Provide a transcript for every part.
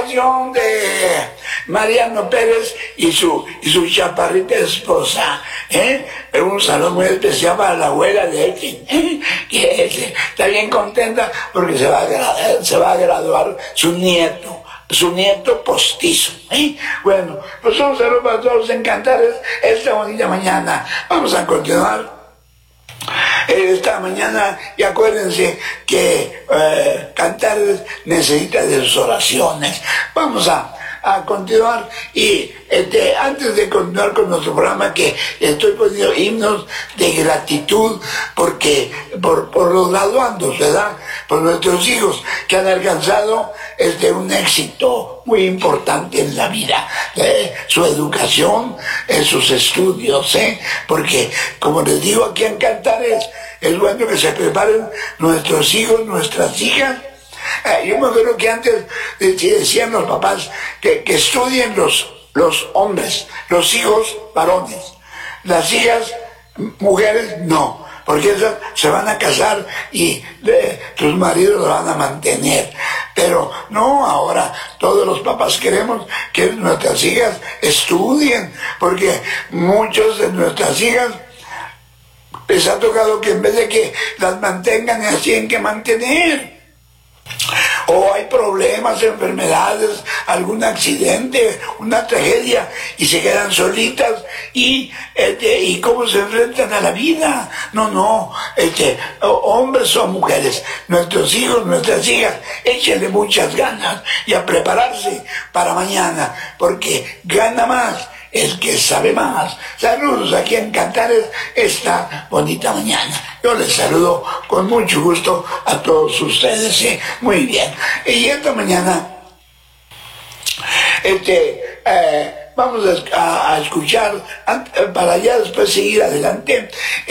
participación de Mariano Pérez y su chaparrita esposa. Un saludo muy especial para la abuela de él, que está bien contenta porque se va a graduar su nieto postizo. Bueno, pues un saludo para todos los encantares esta bonita mañana. Vamos a continuar esta mañana, y acuérdense que Cantares necesita de sus oraciones. Vamos a continuar, y antes de continuar con nuestro programa, que estoy poniendo himnos de gratitud porque por los graduandos, ¿verdad? Por nuestros hijos que han alcanzado un éxito muy importante en la vida, su educación, sus estudios, porque como les digo aquí en Cantares, es bueno que se preparen nuestros hijos, nuestras hijas. Yo me acuerdo que antes decían los papás que estudien los hombres, los hijos varones, las hijas mujeres no, porque esas se van a casar y sus maridos los van a mantener. Pero no, ahora todos los papás queremos que nuestras hijas estudien, porque muchos de nuestras hijas les ha tocado que en vez de que las mantengan, las tienen que mantener. O hay problemas, enfermedades, algún accidente, una tragedia, y se quedan solitas, y cómo se enfrentan a la vida. No, hombres o mujeres, nuestros hijos, nuestras hijas, échenle muchas ganas y a prepararse para mañana, porque gana más el que sabe más. Saludos aquí en Cantares esta bonita mañana. Yo les saludo con mucho gusto a todos ustedes. Muy bien. Y esta mañana vamos a escuchar, para ya después seguir adelante,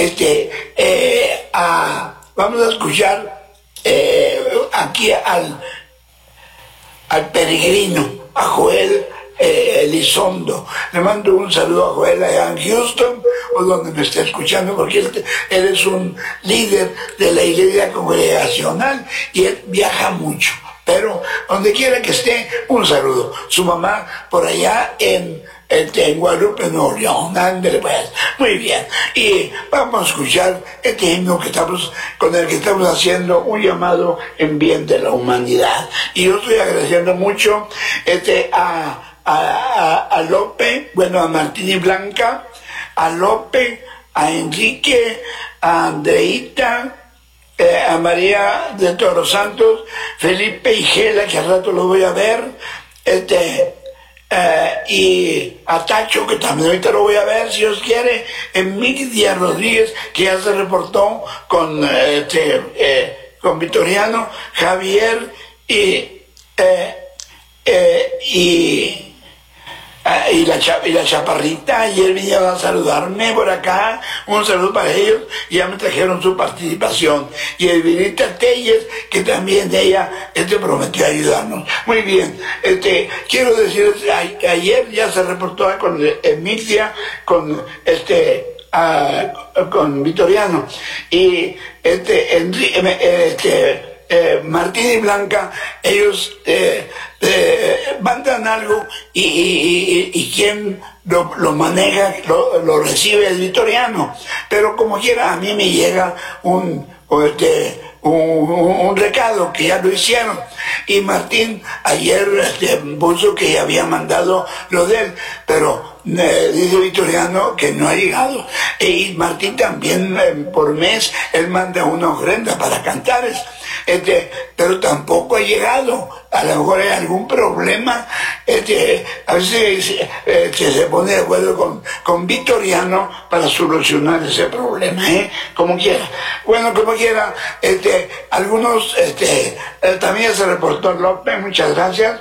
vamos a escuchar aquí al peregrino, a Joel Elizondo. Le mando un saludo a Joel allá en Houston, o donde me esté escuchando, porque él es un líder de la iglesia congregacional y él viaja mucho, pero donde quiera que esté, un saludo. Su mamá por allá en Guadalupe, Nuevo León. Ándale pues. Muy bien. Y vamos a escuchar este himno con el que estamos haciendo un llamado en bien de la humanidad. Y yo estoy agradeciendo mucho a Lope, a Martín y Blanca, a Lope, a Enrique, a Andreita, a María de Todos Santos, Felipe y Gela, que al rato lo voy a ver, y a Tacho, que también ahorita lo voy a ver, si Dios quiere, Emilia Rodríguez, que ya se reportó con Vitoriano, Javier y la chaparrita, ayer vinieron a saludarme por acá, un saludo para ellos, y ya me trajeron su participación. Y Elvirita Telles, que también ella prometió ayudarnos. Muy bien, quiero decir, ayer ya se reportó con Emilia, con Vitoriano, y Martín y Blanca, ellos mandan algo y quien lo maneja, lo recibe el Vitoriano, pero como quiera a mí me llega un recado que ya lo hicieron, y Martín ayer puso que ya había mandado lo de él, pero dice Vitoriano que no ha llegado, y Martín también por mes él manda una ofrenda para Cantares, pero tampoco ha llegado. A lo mejor hay algún problema, a veces se pone de acuerdo con Vitoriano para solucionar ese problema, como quiera. Bueno, como quiera, algunos, también se reportó López, muchas gracias.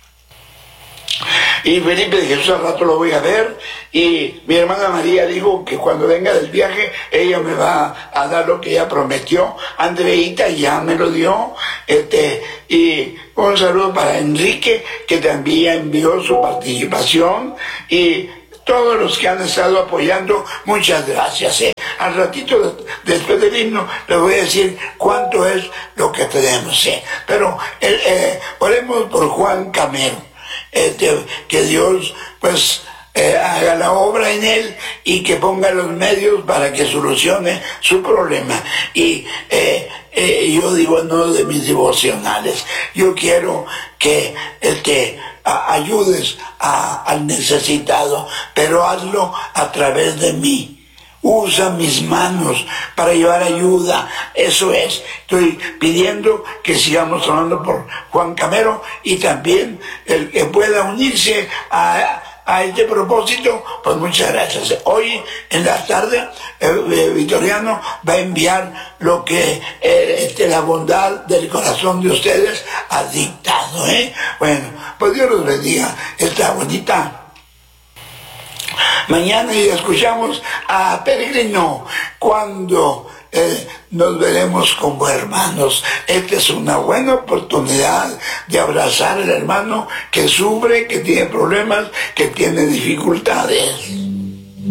Y Felipe de Jesús al rato lo voy a ver, y mi hermana María dijo que cuando venga del viaje ella me va a dar lo que ella prometió. Andreita ya me lo dio, y un saludo para Enrique, que también envió su participación, y todos los que han estado apoyando, muchas gracias. Al ratito, después del himno, les voy a decir cuánto es lo que tenemos. Pero oremos por Juan Camero, que Dios pues haga la obra en él y que ponga los medios para que solucione su problema. Y yo digo en uno de mis devocionales, yo quiero que ayudes al necesitado, pero hazlo a través de mí. Usa mis manos para llevar ayuda. Eso es. Estoy pidiendo que sigamos orando por Juan Camero y también el que pueda unirse a este propósito, pues muchas gracias. Hoy en la tarde Victoriano va a enviar lo que la bondad del corazón de ustedes ha dictado. Bueno, pues Dios los bendiga esta bonita mañana y escuchamos a Peregrino cuando nos veremos como hermanos. Esta es una buena oportunidad de abrazar al hermano que sufre, que tiene problemas, que tiene dificultades.